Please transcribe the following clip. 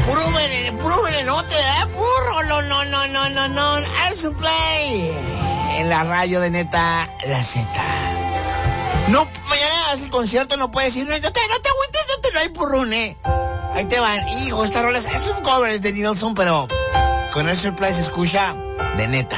Puro venenote, ¿eh? Puro, no. Air Supply. En la radio de Neta, la Z. No, mañana hace el concierto, no puedes ir. No te agüites, no te lo hay purrún, ¿eh? Ahí te van. Hijo, esta rola es un cover, es de Nilsson, pero con Air Supply se escucha de Neta.